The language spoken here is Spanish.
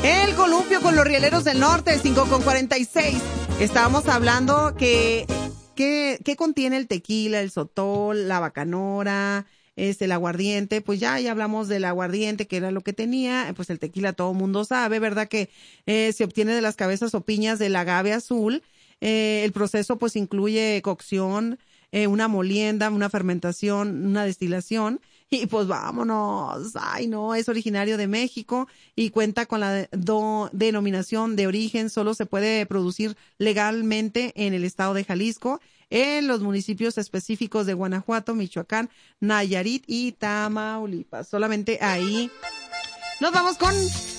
El columpio con los rieleros del norte, 5:46. Estábamos hablando ¿qué contiene el tequila, el sotol, la bacanora, el aguardiente? Pues ya hablamos del aguardiente, que era lo que tenía. Pues el tequila todo mundo sabe, ¿verdad? Que se obtiene de las cabezas o piñas del agave azul. El proceso pues incluye cocción, una molienda, una fermentación, una destilación. Y pues vámonos, ay no, es originario de México y cuenta con la denominación de origen, solo se puede producir legalmente en el estado de Jalisco, en los municipios específicos de Guanajuato, Michoacán, Nayarit y Tamaulipas. Solamente ahí. Nos vamos con